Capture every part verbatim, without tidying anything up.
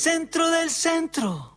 Centro del centro.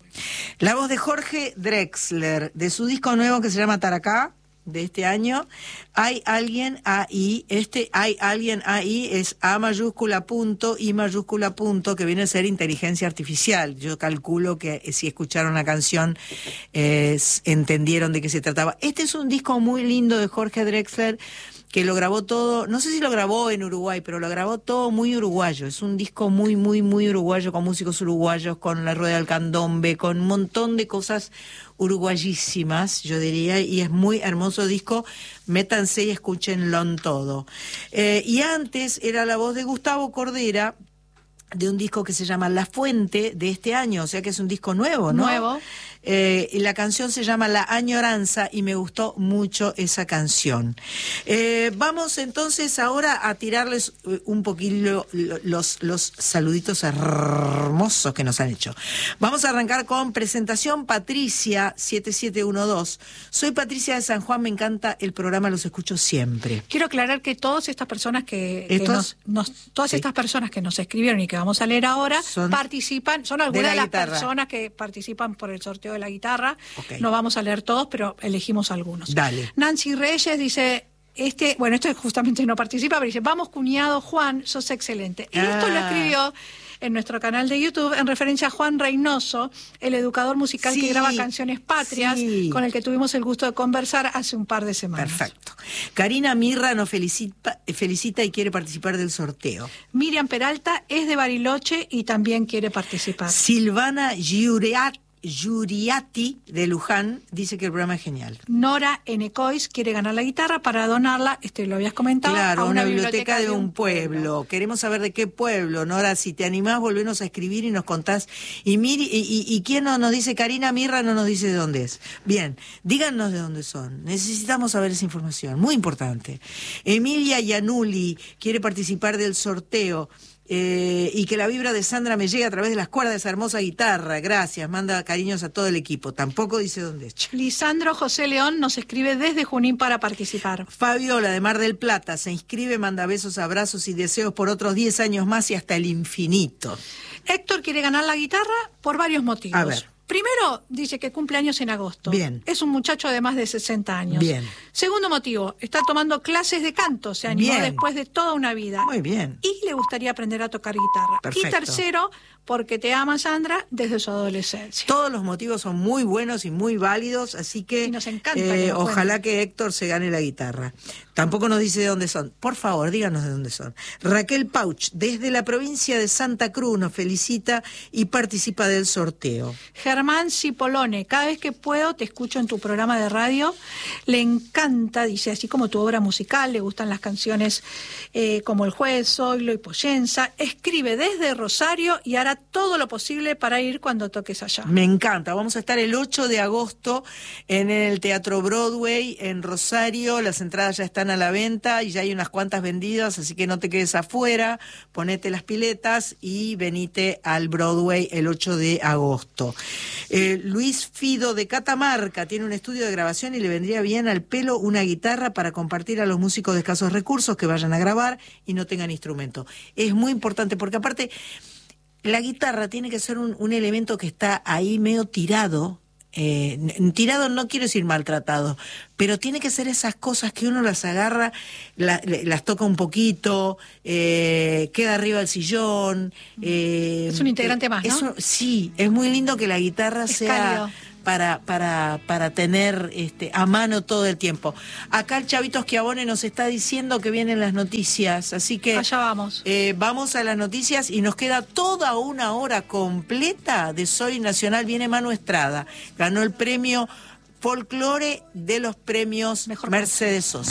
La voz de Jorge Drexler, de su disco nuevo que se llama Taracá, de este año. Hay alguien ahí, este hay alguien ahí es A mayúscula punto, I mayúscula punto, que viene a ser inteligencia artificial. Yo calculo que si escucharon la canción eh, entendieron de qué se trataba. Este es un disco muy lindo de Jorge Drexler, que lo grabó todo, no sé si lo grabó en Uruguay, pero lo grabó todo muy uruguayo. Es un disco muy, muy, muy uruguayo, con músicos uruguayos, con la rueda del candombe, con un montón de cosas uruguayísimas, yo diría, y es muy hermoso disco. Métanse y escúchenlo en todo. Eh, y antes era la voz de Gustavo Cordera, de un disco que se llama La Fuente, de este año, o sea que es un disco nuevo, ¿no? Nuevo. Eh, y la canción se llama La Añoranza y me gustó mucho esa canción. Eh, vamos entonces ahora a tirarles un poquito los, los saluditos hermosos que nos han hecho. Vamos a arrancar con presentación Patricia siete siete uno dos. Soy Patricia de San Juan, me encanta el programa, los escucho siempre. Quiero aclarar que todas estas personas que, que ¿Estos? nos, nos, todas Sí. estas personas que nos escribieron y que vamos a leer ahora Son participan, son algunas de de, la las guitarra. personas que participan por el sorteo de la guitarra. Ok. No vamos a leer todos, pero elegimos algunos. Dale. Nancy Reyes dice, este, bueno, esto justamente no participa, pero dice, vamos cuñado Juan, sos excelente. Y esto lo Ah. escribió en nuestro canal de YouTube en referencia a Juan Reynoso, el educador musical Sí, que graba canciones patrias, sí. con el que tuvimos el gusto de conversar hace un par de semanas. Perfecto. Karina Mirra nos felicita, felicita y quiere participar del sorteo. Miriam Peralta es de Bariloche y también quiere participar. Silvana Giuriat, Giuriati de Luján dice que el programa es genial. Nora Enecois quiere ganar la guitarra para donarla, este lo habías comentado, Claro, a una, biblioteca, de un pueblo. pueblo. Queremos saber de qué pueblo. Nora, si te animás, volvernos a escribir y nos contás. Y Miri, y, y, y quién no nos dice, Karina Mirra no nos dice de dónde es. Bien, díganos de dónde son. Necesitamos saber esa información, muy importante. Emilia Yanuli quiere participar del sorteo. Eh, y que la vibra de Sandra me llegue a través de las cuerdas de esa hermosa guitarra. Gracias, manda cariños a todo el equipo. Tampoco dice dónde es. Lisandro José León nos escribe desde Junín para participar. Fabiola de Mar del Plata se inscribe, manda besos, abrazos y deseos por otros diez años más y hasta el infinito. Héctor quiere ganar la guitarra por varios motivos. A ver. Primero, dice que cumple años en agosto. Bien. Es un muchacho de más de sesenta años. Bien. Segundo motivo, está tomando clases de canto, se animó Bien. después de toda una vida. Muy bien. Y le gustaría aprender a tocar guitarra. Perfecto. Y tercero, porque te ama Sandra desde su adolescencia. Todos los motivos son muy buenos y muy válidos, así que Y nos encanta eh, que nos ojalá cuenten. que Héctor se gane la guitarra. Tampoco nos dice de dónde son. Por favor, díganos de dónde son. Raquel Pauch, desde la provincia de Santa Cruz, nos felicita y participa del sorteo. Germán Cipolone, cada vez que puedo te escucho en tu programa de radio. Le encanta, dice, así como tu obra musical, le gustan las canciones eh, como El Juez, Zoilo y Poyenza. Escribe desde Rosario y hará todo lo posible para ir cuando toques allá. Me encanta. Vamos a estar el ocho de agosto en el Teatro Broadway en Rosario. Las entradas ya están a la venta y ya hay unas cuantas vendidas, así que no te quedes afuera. Ponete las piletas y venite al Broadway el ocho de agosto. Eh, Luis Fido de Catamarca tiene un estudio de grabación y le vendría bien al pelo una guitarra para compartir a los músicos de escasos recursos que vayan a grabar y no tengan instrumento. Es muy importante porque aparte la guitarra tiene que ser un, un elemento que está ahí medio tirado. Eh, tirado no quiero decir maltratado, pero tiene que ser esas cosas que uno las agarra, la, las toca un poquito, eh, queda arriba del sillón. Eh, Es un integrante más, ¿no? eso, sí, es muy lindo que la guitarra Es sea cálido. para para para tener este a mano todo el tiempo. Acá el Chavito Schiavone nos está diciendo que vienen las noticias, así que Allá vamos. eh, vamos a las noticias y nos queda toda una hora completa de Soy Nacional. Viene Manu Estrada, ganó el premio Folclore de los premios Mejor Mercedes Sosa.